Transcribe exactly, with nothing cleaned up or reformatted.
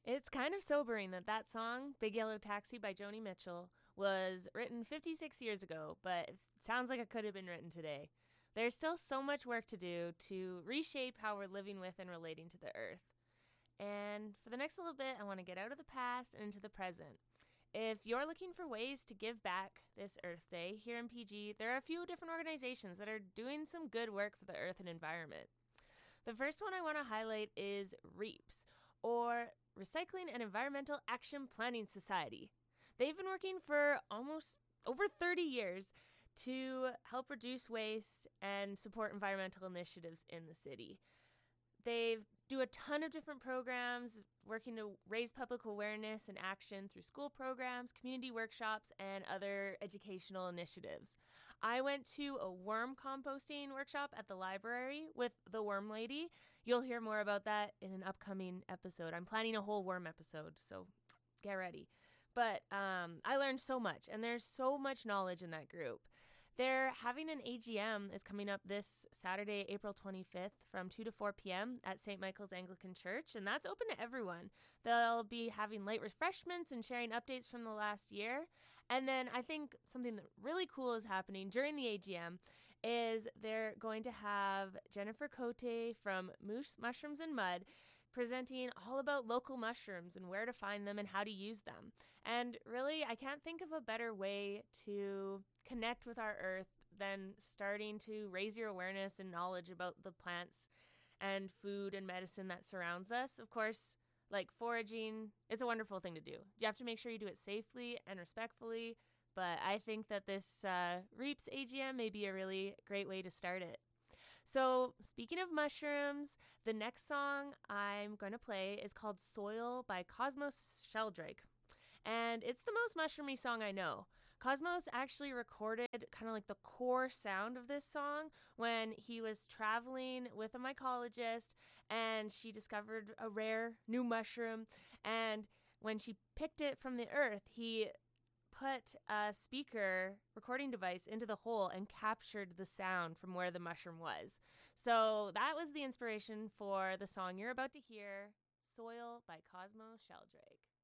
It's kind of sobering that that song, Big Yellow Taxi by Joni Mitchell, was written fifty-six years ago, but it sounds like it could have been written today. There's still so much work to do to reshape how we're living with and relating to the earth. And for the next little bit, I want to get out of the past and into the present. If you're looking for ways to give back this Earth Day here in P G, there are a few different organizations that are doing some good work for the earth and environment. The first one I want to highlight is REAPS, or Recycling and Environmental Action Planning Society. They've been working for almost over thirty years to help reduce waste and support environmental initiatives in the city. They do a ton of different programs working to raise public awareness and action through school programs, community workshops, and other educational initiatives. I went to a worm composting workshop at the library with the Worm Lady. You'll hear more about that in an upcoming episode. I'm planning a whole worm episode, so get ready. But um, I learned so much, and there's so much knowledge in that group. They're having an A G M. It's coming up this Saturday, April twenty-fifth from two to four p.m. at Saint Michael's Anglican Church, and that's open to everyone. They'll be having light refreshments and sharing updates from the last year. And then I think something that really cool is happening during the A G M is they're going to have Jennifer Cote from Moose Mushrooms and Mud presenting all about local mushrooms and where to find them and how to use them. And really, I can't think of a better way to connect with our earth than starting to raise your awareness and knowledge about the plants and food and medicine that surrounds us. Of course, like foraging, it's a wonderful thing to do. You have to make sure you do it safely and respectfully, but I think that this uh, REAPS A G M may be a really great way to start it. So speaking of mushrooms, the next song I'm going to play is called Soil by Cosmos Sheldrake. And it's the most mushroomy song I know. Cosmos actually recorded kind of like the core sound of this song when he was traveling with a mycologist and she discovered a rare new mushroom. And when she picked it from the earth, he put a speaker recording device into the hole and captured the sound from where the mushroom was. So that was the inspiration for the song you're about to hear, Soil by Cosmo Sheldrake.